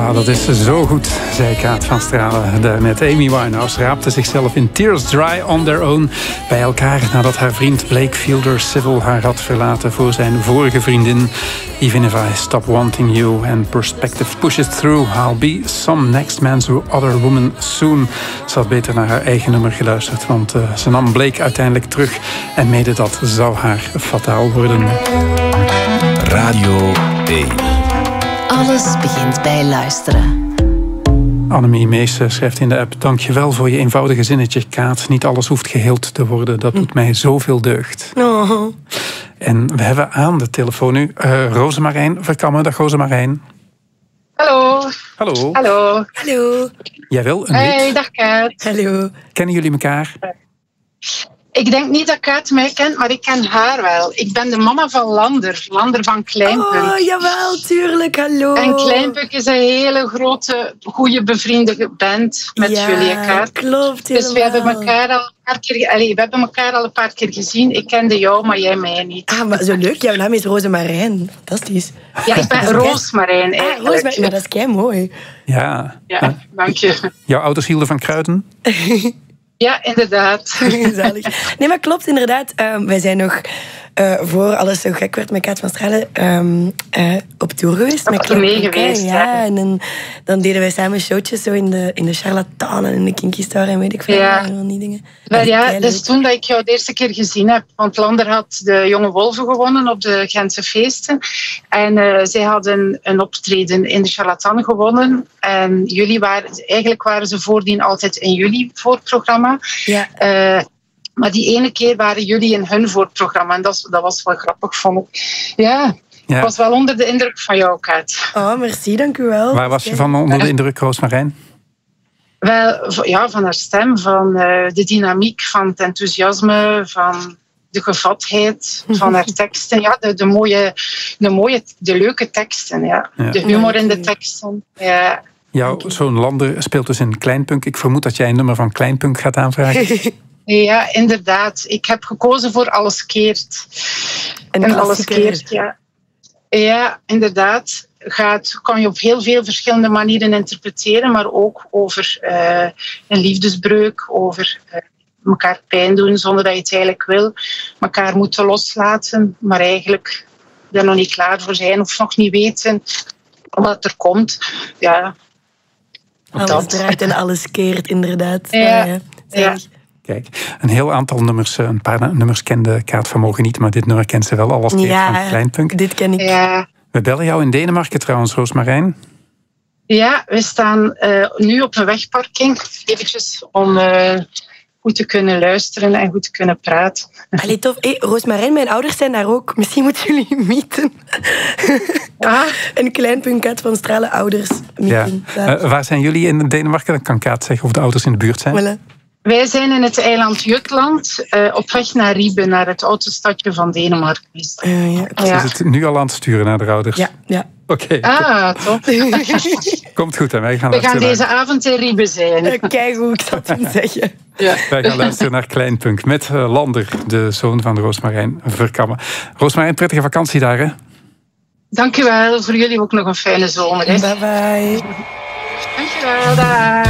Ah, dat is zo goed, zei Kaat van Stralen daarnet. Amy Winehouse raapte zichzelf in Tears Dry on Their Own bij elkaar nadat haar vriend Blake Fielder Civil haar had verlaten voor zijn vorige vriendin. Even if I stop wanting you and perspective pushes through, I'll be some next man's other woman soon. Ze had beter naar haar eigen nummer geluisterd, want ze nam Blake uiteindelijk terug en mede dat zou haar fataal worden. Radio 1. Alles begint bij luisteren. Annemie Mees schrijft in de app: dankjewel voor je eenvoudige zinnetje, Kaat. Niet alles hoeft geheeld te worden. Dat doet mij zoveel deugd. Oh. En we hebben aan de telefoon nu Rosemarijn Verkammen. Dag Rosemarijn. Hallo. Hallo. Hallo. Hallo. Jij wil een Hey, lied? dag Kaat. Hallo. Kennen jullie elkaar? Ik denk niet dat Kaat mij kent, maar ik ken haar wel. Ik ben de mama van Lander. Lander van Kleinpunk. Oh, jawel, tuurlijk, hallo. En Kleinpunk is een hele grote, goede bevriende band met jullie, Kaat. Klopt, Dus we hebben helemaal. elkaar al een paar keer gezien. Ik kende jou, maar jij mij niet. Ah, maar zo leuk. Jouw naam is Rosemarijn. Fantastisch. Ja, ik ben Roosmarijn Ah, eigenlijk. Rosemarijn, maar dat is kei mooi. Ja. Ja, dank je. Jouw ouders hielden van kruiden? Ja, inderdaad. Zalig. Nee, maar klopt, inderdaad. Wij zijn nog, voor alles zo gek werd met Kaat van Stralen, op tour geweest. Op met tournee Kleinpunk, geweest, ja. En dan deden wij samen showtjes zo in de Charlatan en in de Kinky Star en weet ik veel van die dingen. Wel ja, kei dat is leuk. toen dat ik jou de eerste keer gezien heb. Want Lander had de Jonge Wolven gewonnen op de Gentse feesten. En zij hadden een optreden in de Charlatan gewonnen. En eigenlijk waren ze voordien altijd in jullie voorprogramma. Ja. Maar die ene keer waren jullie in hun voorprogramma. En dat was wel grappig, vond ik. Ja, ik was wel onder de indruk van jou, Kaat. Oh, merci, dank u wel. Waar was je van onder de indruk, Roosmarijn? Wel, ja, van haar stem, van de dynamiek, van het enthousiasme, van de gevatheid van haar teksten. Ja, de leuke teksten. Ja. Ja. De humor in de teksten. Ja. Jouw zoon Lander speelt dus in Kleinpunk. Ik vermoed dat jij een nummer van Kleinpunk gaat aanvragen. Ja, inderdaad. Ik heb gekozen voor Alles Keert. Een Alles Keert, ja. Ja, inderdaad. Kan je op heel veel verschillende manieren interpreteren, maar ook over een liefdesbreuk, over elkaar pijn doen zonder dat je het eigenlijk wil, elkaar moeten loslaten, maar eigenlijk er nog niet klaar voor zijn of nog niet weten wat er komt. Ja, Alles draait en alles keert, inderdaad. Ja. Kijk, een heel aantal nummers, een paar nummers kende Kaat Vermogen niet, maar dit nummer kent ze wel, Alles Keert van Kleinpunk. Dit ken ik. Ja. We bellen jou in Denemarken trouwens, Roosmarijn. Ja, we staan nu op een wegparking, eventjes om goed te kunnen luisteren en goed te kunnen praten. Allee, tof. Hey, Roosmarijn, mijn ouders zijn daar ook. Misschien moeten jullie meeten. Een Kleinpunk Kaat van Stralen ouders meeten. Ja. Waar zijn jullie in Denemarken? Dan kan Kaat zeggen of de ouders in de buurt zijn. Voilà. Wij zijn in het eiland Jutland op weg naar Ribe, naar het oudste stadje van Denemarken. Is het nu al aan het sturen naar de ouders? Ja. Oké. Top. Komt goed, en wij gaan We gaan deze avond in Ribe zijn. Kijk hoe ik dat toen zeggen. Ja. Wij gaan luisteren naar Kleinpunk met Lander, de zoon van Roosmarijn Verkammen. Roosmarijn, prettige vakantie daar, hè? Dank u wel. Voor jullie ook nog een fijne zomer. Hè? Bye bye. Dank je wel. Dag.